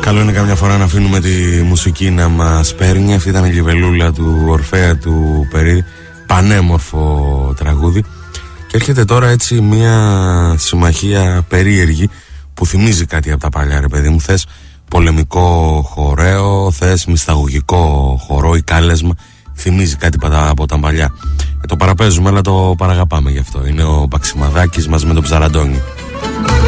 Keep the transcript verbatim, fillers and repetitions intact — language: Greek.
Καλό είναι καμιά φορά να αφήνουμε τη μουσική να μας παίρνει. Αυτή ήταν η Λιβελούλα του Ορφέα του Περί. Πανέμορφο τραγούδι. Και έρχεται τώρα έτσι μια συμμαχία περίεργη που θυμίζει κάτι από τα παλιά, ρε παιδί μου. Θες πολεμικό χορέο, θες μυσταγωγικό χορό ή κάλεσμα. Θυμίζει κάτι από τα παλιά. Ε, το παραπέζουμε αλλά το παραγαπάμε γι' αυτό. Είναι ο Μπαξιμαδάκης μαζί με τον Ψαραντώνη.